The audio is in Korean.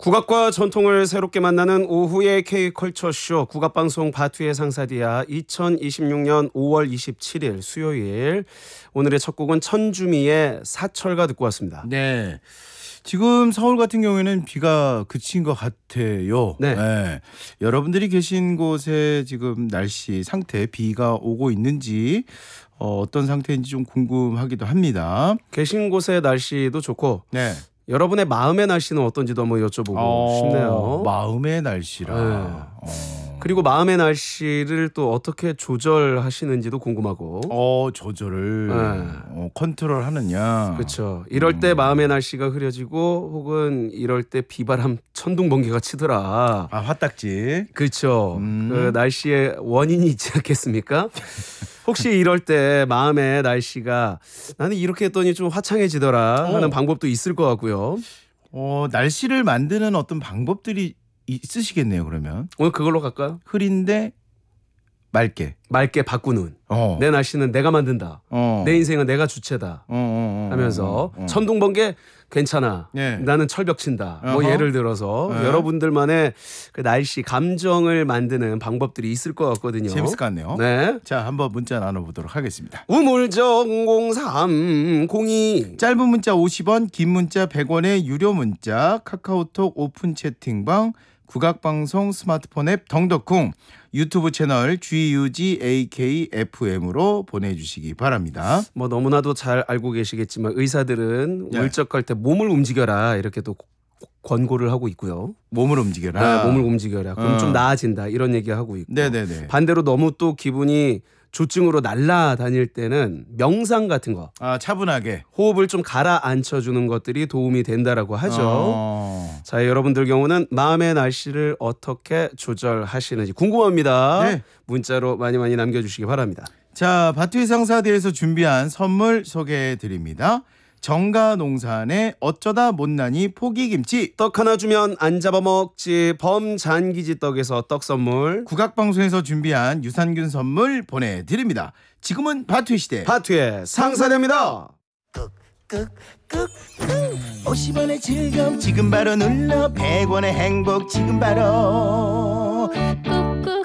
국악과 전통을 새롭게 만나는 오후의 K컬처쇼 국악방송 바투의 상사디아 2026년 5월 27일 수요일 오늘의 첫 곡은 천주미의 사철가 듣고 왔습니다. 네. 지금 서울 같은 경우에는 비가 그친 것 같아요. 네. 네. 여러분들이 계신 곳에 지금 날씨 상태 비가 오고 있는지 어떤 상태인지 좀 궁금하기도 합니다. 계신 곳의 날씨도 좋고 네. 여러분의 마음의 날씨는 어떤지도 한번 여쭤보고 싶네요. 마음의 날씨라. 네. 그리고 마음의 날씨를 또 어떻게 조절하시는지도 궁금하고. 조절을 네. 컨트롤하느냐. 그렇죠. 이럴 때 마음의 날씨가 흐려지고 혹은 이럴 때 비바람 천둥 번개가 치더라. 화딱지. 그렇죠. 그 날씨의 원인이 있지 않겠습니까? 혹시 이럴 때 마음의 날씨가 나는 이렇게 했더니 좀 화창해지더라 하는 방법도 있을 것 같고요. 날씨를 만드는 어떤 방법들이 있으시겠네요. 그러면 오늘 그걸로 갈까요? 흐린데 맑게 바꾸는. 내 날씨는 내가 만든다. 내 인생은 내가 주체다. 하면서 천둥 번개 괜찮아. 예. 나는 철벽 친다. 뭐 예를 들어서 여러분들만의 그 날씨 감정을 만드는 방법들이 있을 것 같거든요. 재밌을 것 같네요. 네. 자, 한번 문자 나눠보도록 하겠습니다. 우물정 0302 짧은 문자 50원, 긴 문자 100원의 유료 문자, 카카오톡 오픈 채팅방, 국악방송 스마트폰 앱 덩덕쿵, 유튜브 채널 GUGAKFM으로 보내주시기 바랍니다. 뭐 너무나도 잘 알고 계시겠지만 의사들은 울적할 때 몸을 움직여라 이렇게 또 권고를 하고 있고요. 몸을 움직여라. 네, 몸을 움직여라. 그럼 좀 나아진다 이런 얘기하고 있고. 네네네. 반대로 너무 또 기분이 조증으로 날아다닐 때는 명상 같은 거. 차분하게. 호흡을 좀 가라앉혀주는 것들이 도움이 된다라고 하죠. 자, 여러분들 경우는 마음의 날씨를 어떻게 조절하시는지 궁금합니다. 네. 문자로 많이 남겨주시기 바랍니다. 자, 바투의 상사대에서 준비한 선물 소개해드립니다. 정가농산의 어쩌다 못난이 포기김치, 떡 하나 주면 안 잡아먹지 범잔기지 떡에서 떡 선물, 국악방송에서 준비한 유산균 선물 보내드립니다. 지금은 바투의 시대, 바투의 상사대입니다. 50원의 즐거움 지금 바로 눌러 100원의 행복 지금 바로